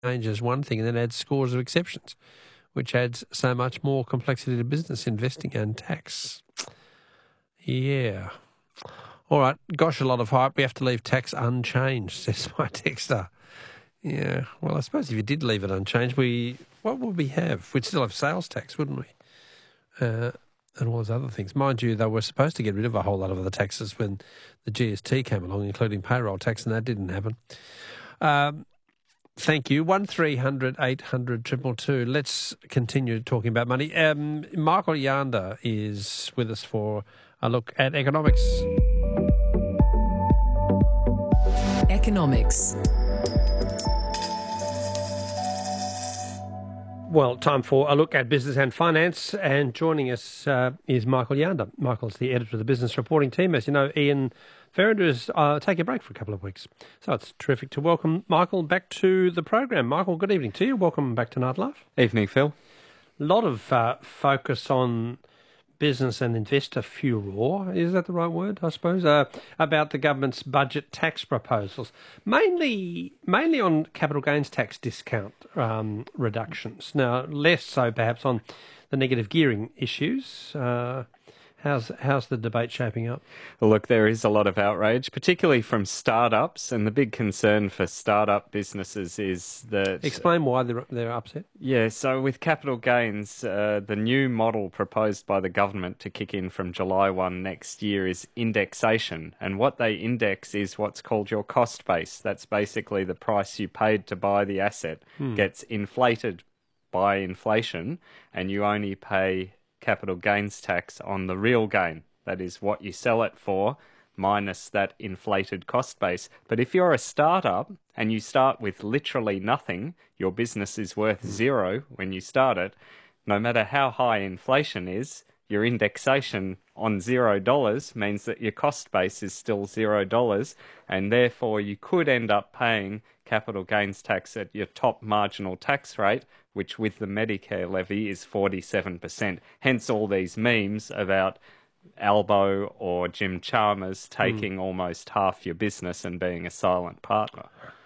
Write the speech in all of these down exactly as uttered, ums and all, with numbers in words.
changes one thing and then adds scores of exceptions, which adds so much more complexity to business, investing and tax. Yeah. All right. Gosh, a lot of hype. We have to leave tax unchanged, says my texter. Yeah. Well, I suppose if you did leave it unchanged, we what would we have? We'd still have sales tax, wouldn't we? Uh, and all those other things. Mind you, they were supposed to get rid of a whole lot of other taxes when the G S T came along, including payroll tax, and that didn't happen. Um, thank you. one three hundred eight hundred two two two. Let's continue talking about money. Um, Michael Yander is with us for a look at economics. Economics. Well, time for a look at business and finance, and joining us uh, is Michael Yander. Michael's the editor of the business reporting team. As you know, Ian Ferrinder is uh, taking a break for a couple of weeks. So it's terrific to welcome Michael back to the program. Michael, good evening to you. Welcome back to Nightlife. Evening, Phil. A lot of uh, focus on business and investor furor, is that the right word, I suppose, uh, about the government's budget tax proposals, mainly mainly on capital gains tax discount um, reductions. Now, less so perhaps on the negative gearing issues. Uh, how's how's the debate shaping up? Well, look, there is a lot of outrage, particularly from startups, and the big concern for startup businesses is that... Explain why they're, they're upset. Yeah, so with capital gains, uh, the new model proposed by the government to kick in from July first next year is indexation, and what they index is what's called your cost base. That's basically the price you paid to buy the asset hmm. gets inflated by inflation, and you only pay capital gains tax on the real gain. That is what you sell it for, minus that inflated cost base. But if you're a startup and you start with literally nothing, your business is worth zero when you start it, no matter how high inflation is, your indexation on zero dollars means that your cost base is still zero dollars, and therefore you could end up paying capital gains tax at your top marginal tax rate, which with the Medicare levy is forty-seven percent. Hence all these memes about Albo or Jim Chalmers taking mm. almost half your business and being a silent partner.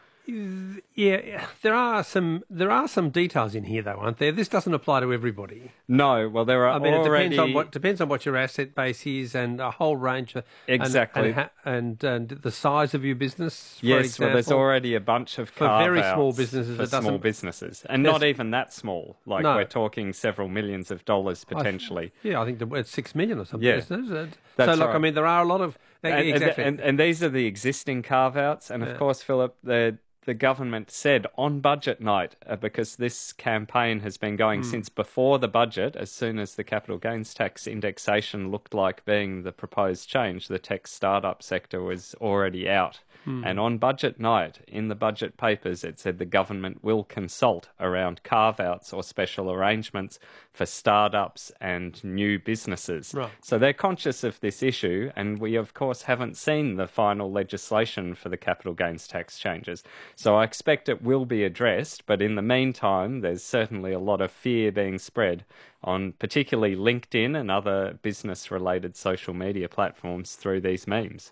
Yeah, there are some there are some details in here, though, aren't there? This doesn't apply to everybody. No, well, there are I mean, already... it depends on what depends on what your asset base is, and a whole range of exactly, and and, and, and the size of your business. For yes, example, well, there's already a bunch of for very small businesses. For it small businesses, and not even that small. Like no. we're talking several millions of dollars potentially. I, yeah, I think it's six million or something. Yeah, isn't it? that's so look, right. I mean, there are a lot of and, exactly, and, and, and these are the existing carve outs, and of yeah. course, Philip, the. The government said on budget night, uh, because this campaign has been going mm. since before the budget, as soon as the capital gains tax indexation looked like being the proposed change, the tech startup sector was already out. Mm. And on budget night, in the budget papers, it said the government will consult around carve-outs or special arrangements for startups and new businesses. Right. So they're conscious of this issue, and we, of course, haven't seen the final legislation for the capital gains tax changes. So I expect it will be addressed, but in the meantime, there's certainly a lot of fear being spread on particularly LinkedIn and other business-related social media platforms through these memes.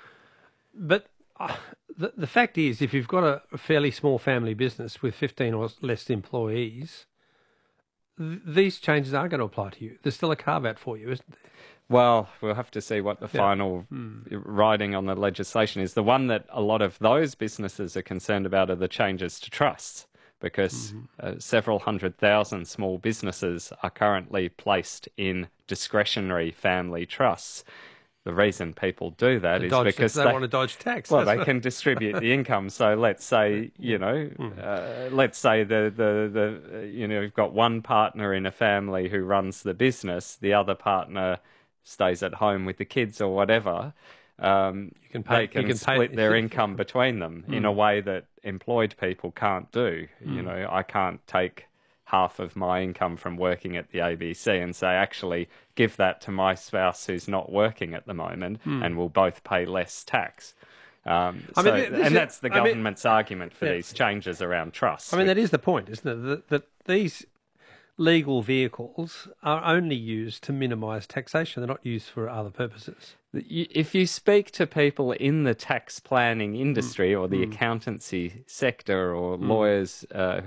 But uh, the, the fact is, if you've got a, a fairly small family business with fifteen or less employees, th- these changes are going to apply to you. There's still a carve-out for you, isn't there? Well, we'll have to see what the yeah. final mm. writing on the legislation is. The one that a lot of those businesses are concerned about are the changes to trusts, because mm-hmm. uh, several hundred thousand small businesses are currently placed in discretionary family trusts. The reason people do that to is dodge, because they, they want to dodge tax. Well, they can distribute the income. So let's say, you know, uh, let's say the, the, the uh, you know, you've got one partner in a family who runs the business, the other partner stays at home with the kids or whatever. Um, you can pay, they can, you can split pay, their income between them mm. in a way that employed people can't do. Mm. You know, I can't take half of my income from working at the A B C and say, actually, give that to my spouse who's not working at the moment mm. and we'll both pay less tax. Um, I so, mean, and is, that's the government's I mean, argument for yeah. these changes around trusts. I mean, that is the point, isn't it? That, that these legal vehicles are only used to minimise taxation. They're not used for other purposes. If you speak to people in the tax planning industry Mm. or the Mm. accountancy sector or Mm. lawyers uh,